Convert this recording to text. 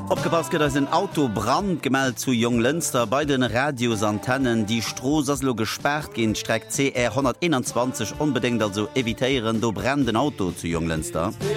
Opgepasst gët ass en Autobrand gemeldt zu Junglenster bei den Radiosantennen, die Stroos aslo gesperrt gin Streck CR 121 unbedingt also evitéieren do branden Auto zu Junglenster.